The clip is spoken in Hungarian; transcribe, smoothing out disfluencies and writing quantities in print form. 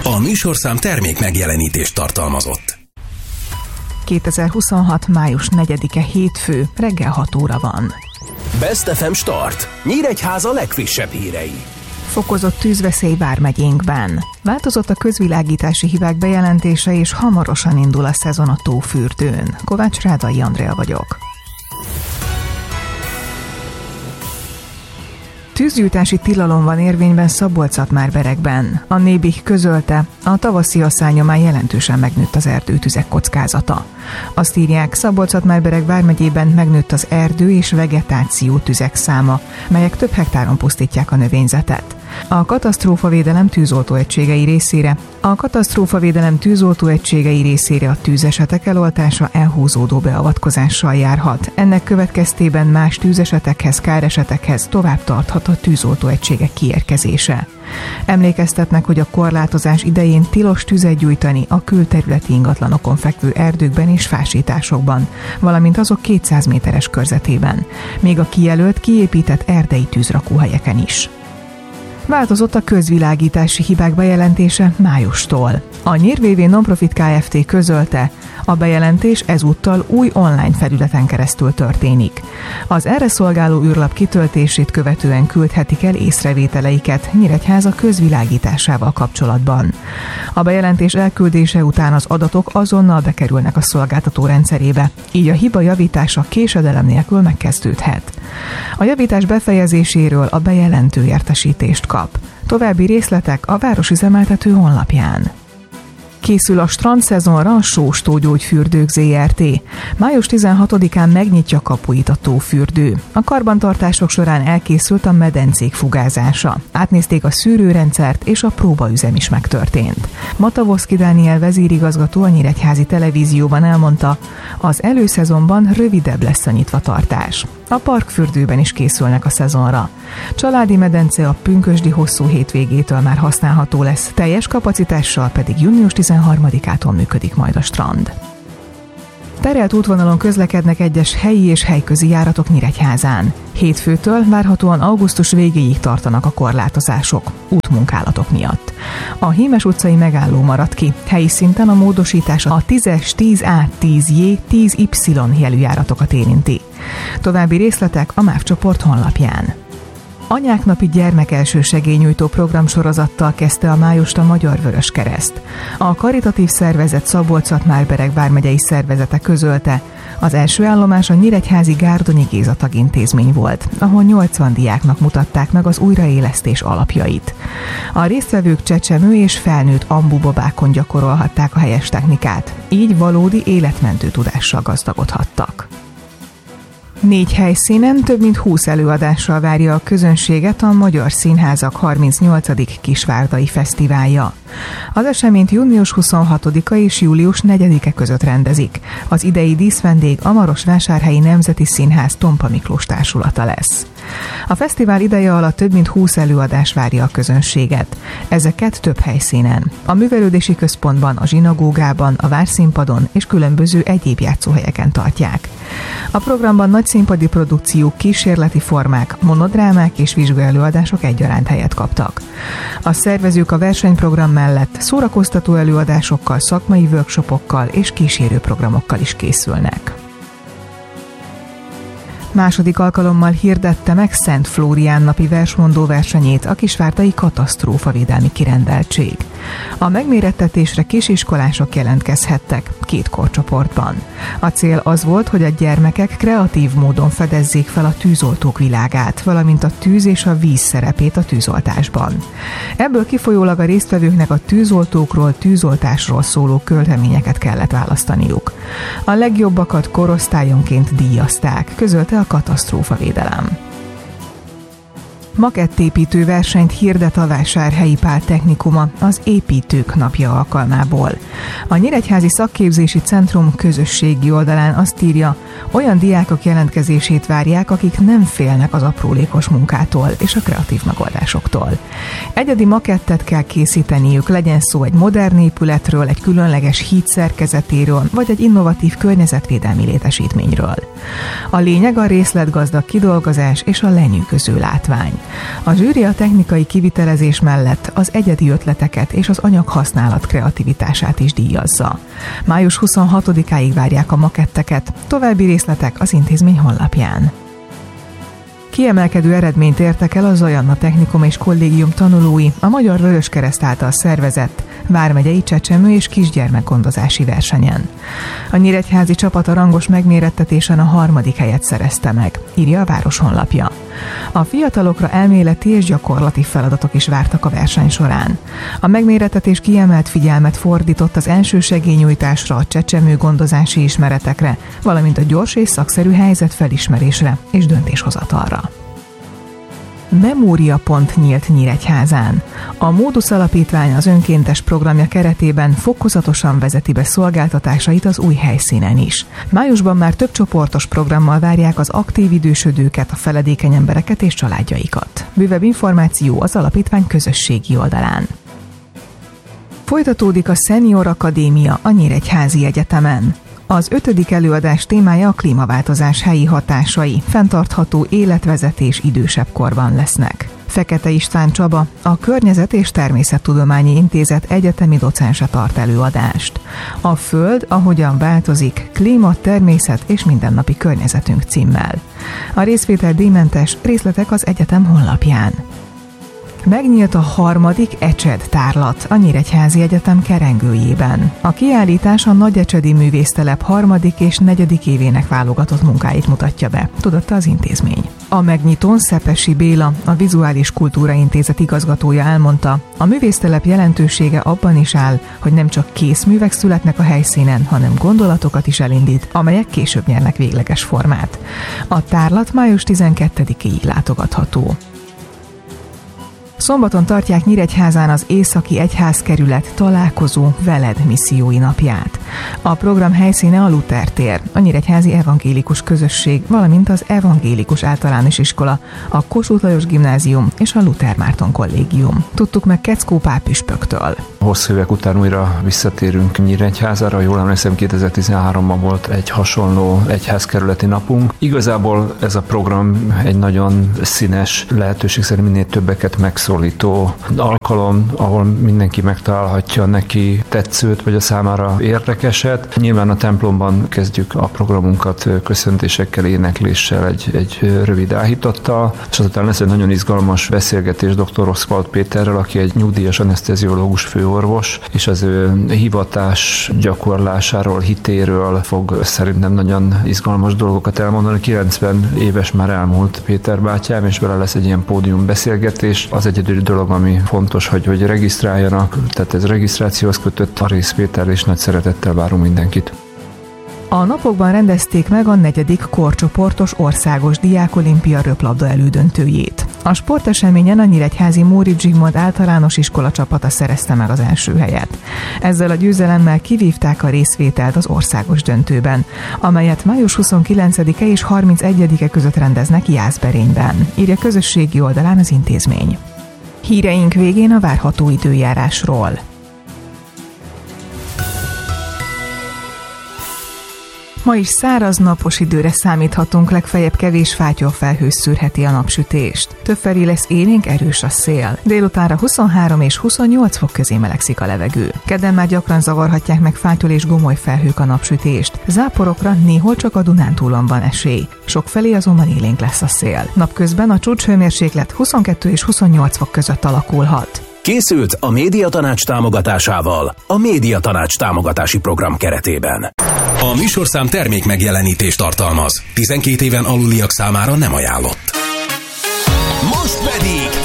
A műsorszám termék megjelenítést tartalmazott. 2026. május 4-e hétfő, reggel 6 óra van. Best FM Start. Nyíregyháza legfrissebb hírei. Fokozott tűzveszély vármegyénkben. Változott a közvilágítási hibák bejelentése, és hamarosan indul a szezon a tófürdőn. Kovács Rádai Andrea vagyok. Tűzgyújtási tilalom van érvényben Szabolcs-Szatmár-Berekben. A Nébih közölte, a tavaszi asszály nyomán jelentősen megnőtt az erdőtüzek kockázata. Azt írják, Szabolcs-Szatmár-Berek vármegyében megnőtt az erdő és vegetáció tüzek száma, melyek több hektáron pusztítják a növényzetet. A katasztrófavédelem tűzoltóegységei részére a tűzesetek eloltása elhúzódó beavatkozással járhat. Ennek következtében más tűzesetekhez, káresetekhez tovább tarthat a tűzoltóegységek kiérkezése. Emlékeztetnek, hogy a korlátozás idején tilos tüzet gyújtani a külterületi ingatlanokon fekvő erdőkben és fásításokban, valamint azok 200 méteres körzetében, még a kijelölt, kiépített erdei tűzrakóhelyeken is. Változott a közvilágítási hibák bejelentése májustól. A NYIR-VV Nonprofit Kft. Közölte, a bejelentés ezúttal új online felületen keresztül történik. Az erre szolgáló űrlap kitöltését követően küldhetik el észrevételeiket Nyíregyháza közvilágításával kapcsolatban. A bejelentés elküldése után az adatok azonnal bekerülnek a szolgáltató rendszerébe, így a hiba javítása késedelem nélkül megkezdődhet. A javítás befejezéséről a bejelentő értesítést kap. További részletek a városüzemeltető honlapján. Készül a strandszezonra a Sós Tógyógyfürdők Zrt. Május 16-án megnyitja kapuit a tófürdő. A karbantartások során elkészült a medencék fugázása. Átnézték a szűrőrendszert, és a próbaüzem is megtörtént. Matavoszki Dániel vezérigazgató a Nyíregyházi Televízióban elmondta, az előszezonban rövidebb lesz a nyitvatartás. A parkfürdőben is készülnek a szezonra. Családi medence a pünkösdi hosszú hétvégétől már használható lesz, teljes kapacitással pedig június 13-ától működik majd a strand. Terelt útvonalon közlekednek egyes helyi és helyközi járatok Nyíregyházán. Hétfőtől várhatóan augusztus végéig tartanak a korlátozások, útmunkálatok miatt. A Hímes utcai megálló maradt ki, helyi szinten a módosítás a 10-es, 10A, 10J, 10Y jelű járatokat érinti. További részletek a MÁV csoport honlapján. Anyáknapi gyermekelsősegélynyújtó programsorozattal kezdte a májust a Magyar Vöröskereszt. A karitatív szervezet Szabolcs-Szatmár-Berek vármegyei szervezete közölte, az első állomás a nyíregyházi Gárdonyi Géza tagintézmény volt, ahol 80 diáknak mutatták meg az újraélesztés alapjait. A résztvevők csecsemő és felnőtt ambubabákon gyakorolhatták a helyes technikát, így valódi életmentő tudással gazdagodhattak. 4 helyszínen több mint 20 előadással várja a közönséget a Magyar Színházak 38. Kisvárdai Fesztiválja. Az eseményt június 26-a és július 4-e között rendezik. Az idei díszvendég a Marosvásárhelyi Nemzeti Színház Tompa Miklós társulata lesz. A fesztivál ideje alatt több mint 20 előadás várja a közönséget. Ezeket több helyszínen. A művelődési központban, a zsinagógában, a várszínpadon és különböző egyéb játszóhelyeken tartják. A programban nagy színpadi produkciók, kísérleti formák, monodrámák és vizsgaelőadások egyaránt helyet kaptak. A szervezők a versenyprogram mellett szórakoztató előadásokkal, szakmai workshopokkal és kísérőprogramokkal is készülnek. Második alkalommal hirdette meg Szent Flórián napi versmondó versenyét a kisvárdai katasztrófavédelmi kirendeltség. A megmérettetésre kisiskolások jelentkezhettek 2 korcsoportban. A cél az volt, hogy a gyermekek kreatív módon fedezzék fel a tűzoltók világát, valamint a tűz és a víz szerepét a tűzoltásban. Ebből kifolyólag a résztvevőknek a tűzoltókról, tűzoltásról szóló költeményeket kellett választaniuk. A legjobbakat korosztályonként díjazták, közölte a katasztrófavédelem. Makettépítő versenyt hirdet a Vásárhelyi Pál Technikuma az Építők Napja alkalmából. A Nyíregyházi Szakképzési Centrum közösségi oldalán azt írja, olyan diákok jelentkezését várják, akik nem félnek az aprólékos munkától és a kreatív megoldásoktól. Egyedi makettet kell készíteniük, legyen szó egy modern épületről, egy különleges híd szerkezetéről, vagy egy innovatív környezetvédelmi létesítményről. A lényeg a részletgazdag kidolgozás és a lenyűgöző látvány. A zsűri a technikai kivitelezés mellett az egyedi ötleteket és az anyaghasználat kreativitását is díjazza. Május 26-áig várják a maketteket, további részletek az intézmény honlapján. Kiemelkedő eredményt értek el a Zajanna Technikum és Kollégium tanulói a Magyar Vöröskereszt által szervezett vármegyei csecsemő- és kisgyermekgondozási versenyen. A nyíregyházi csapat a rangos megmérettetésen a 3. helyet szerezte meg, írja a város honlapja. A fiatalokra elméleti és gyakorlati feladatok is vártak a verseny során. A megmérettetés kiemelt figyelmet fordított az elsősegélynyújtásra, a csecsemőgondozási ismeretekre, valamint a gyors és szakszerű helyzet felismerésre és döntéshozatalra. Memóriapont nyílt Nyíregyházán. A Módusz Alapítvány az önkéntes programja keretében fokozatosan vezeti be szolgáltatásait az új helyszínen is. Májusban már több csoportos programmal várják az aktív idősödőket, a feledékeny embereket és családjaikat. Bővebb információ az alapítvány közösségi oldalán. Folytatódik a Senior Akadémia a Nyíregyházi Egyetemen. Az 5. előadás témája a klímaváltozás helyi hatásai, fenntartható életvezetés idősebb korban lesznek. Fekete István Csaba, a Környezet- és Természettudományi Intézet egyetemi docense tart előadást. A Föld, ahogyan változik, klíma, természet és mindennapi környezetünk címmel. A részvétel díjmentes, részletek az egyetem honlapján. Megnyílt a 3. ECSED tárlat a Nyíregyházi Egyetem kerengőjében. A kiállítás a Nagyecsedi Művésztelep 3. és 4. évének válogatott munkáit mutatja be, tudatta az intézmény. A megnyitón Szepesi Béla, a Vizuális Kultúra Intézet igazgatója elmondta, a művésztelep jelentősége abban is áll, hogy nem csak készművek születnek a helyszínen, hanem gondolatokat is elindít, amelyek később nyernek végleges formát. A tárlat május 12-ig látogatható. Szombaton tartják Nyíregyházán az Északi Egyházkerület találkozó veled missziói napját. A program helyszíne a Luther tér, a Nyíregyházi Evangélikus Közösség, valamint az Evangélikus Általános Iskola, a Kossuth Lajos Gimnázium és a Luther Márton Kollégium. Tudtuk meg Keckó Pál püspöktől. Hosszú évek után újra visszatérünk Nyíregyházára. Jól emlékszem, 2013-ban volt egy hasonló egyházkerületi napunk. Igazából ez a program egy nagyon színes, lehetőség szerint minél többeket megszólító alkalom, ahol mindenki megtalálhatja neki tetszőt, vagy a számára érdekeset. Nyilván a templomban kezdjük a programunkat köszöntésekkel, énekléssel, egy rövid áhítattal, és azután lesz egy nagyon izgalmas beszélgetés dr. Oszvald Péterrel, aki egy nyugdíjas aneszteziológus főorvos, és az ő hivatás gyakorlásáról, hitéről fog szerintem nagyon izgalmas dolgokat elmondani. 90 éves már elmúlt Péter bátyám, és vele lesz egy ilyen pódium beszélgetés. Az egyedüli dolog, ami fontos, hogy regisztráljanak, tehát ez regisztrációhoz kötött a részvétel, és nagy szeretettel várunk mindenkit. A napokban rendezték meg a 4. korcsoportos országos diákolimpia röplabda elődöntőjét. A sporteseményen a nyíregyházi Móricz Zsigmond általános iskola csapata szerezte meg az első helyet. Ezzel a győzelemmel kivívták a részvételt az országos döntőben, amelyet május 29-e és 31-e között rendeznek Jászberényben, írja közösségi oldalán az intézmény. Híreink végén a várható időjárásról. Ma is száraz, napos időre számíthatunk, legfeljebb kevés fátyolfelhő szűrheti a napsütést. Többfelé lesz élénk, erős a szél. Délutánra 23 és 28 fok közé melegszik a levegő. Kedden már gyakran zavarhatják meg fátyol és gomoly felhők a napsütést. Záporokra néhol csak a Dunántúlon van esély. Sokfelé azonban élénk lesz a szél. Napközben a csúcshőmérséklet 22 és 28 fok között alakulhat. Készült a Médiatanács támogatásával a Médiatanács támogatási program keretében. A műsorszám termék megjelenítést tartalmaz. 12 éven aluliak számára nem ajánlott. Most pedig